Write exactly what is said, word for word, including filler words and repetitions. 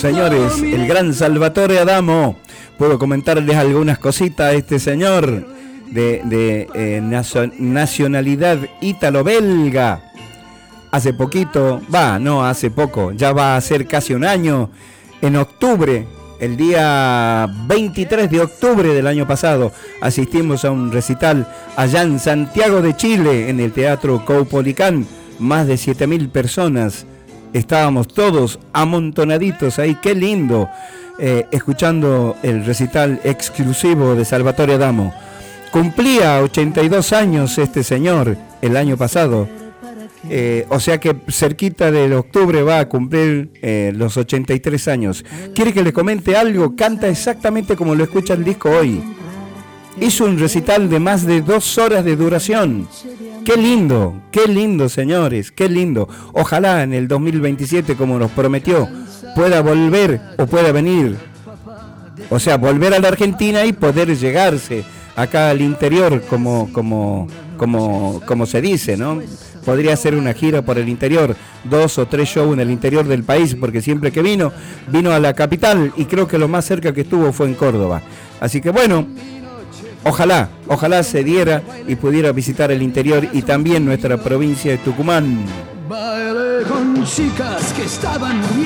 señores, el gran Salvatore Adamo. Puedo comentarles algunas cositas a este señor de, de eh, nacionalidad ítalo-belga. Hace poquito, va, no hace poco, ya va a ser casi un año, en octubre, el día veintitrés de octubre del año pasado, asistimos a un recital allá en Santiago de Chile, en el Teatro Caupolicán, más de siete mil personas. Estábamos todos amontonaditos ahí, qué lindo, eh, escuchando el recital exclusivo de Salvatore Adamo. Cumplía ochenta y dos años este señor el año pasado, eh, o sea que cerquita del octubre va a cumplir eh, los ochenta y tres años. ¿Quiere que le comente algo? Canta exactamente como lo escucha el disco hoy. Hizo un recital de más de dos horas de duración. Qué lindo, qué lindo, señores, qué lindo. Ojalá en el dos mil veintisiete, como nos prometió, pueda volver o pueda venir. O sea, volver a la Argentina y poder llegarse acá al interior, como, como, como, como se dice, ¿no? Podría hacer una gira por el interior, dos o tres shows en el interior del país, porque siempre que vino, vino a la capital y creo que lo más cerca que estuvo fue en Córdoba. Así que bueno, ojalá, ojalá se diera y pudiera visitar el interior y también nuestra provincia de Tucumán. Bailé con chicas que estaban